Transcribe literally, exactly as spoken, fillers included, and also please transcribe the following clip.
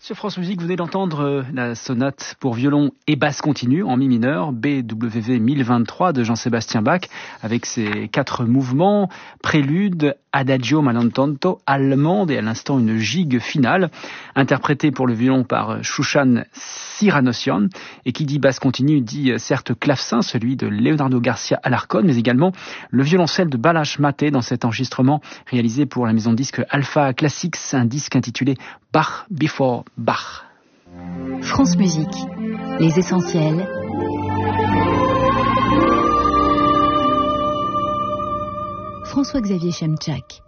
Sur France Musique, vous venez d'entendre la sonate pour violon et basse continue en mi mineur, B W V mille vingt-trois de Jean-Sébastien Bach, avec ses quatre mouvements, prélude, adagio malentonto, allemande et à l'instant une gigue finale, interprétée pour le violon par Shushan Siranossian, et qui dit basse continue dit certes clavecin, celui de Leonardo Garcia Alarcón, mais également le violoncelle de Balázs Máté dans cet enregistrement réalisé pour la maison de disque Alpha Classics, un disque intitulé Bach Before Bach. France Musique, les essentiels. François-Xavier Chemczak.